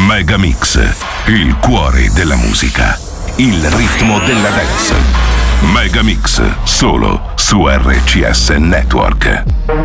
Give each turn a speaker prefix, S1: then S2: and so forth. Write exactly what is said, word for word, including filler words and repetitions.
S1: Megamix, il cuore della musica, il ritmo della dance. Megamix, solo su R C S Network.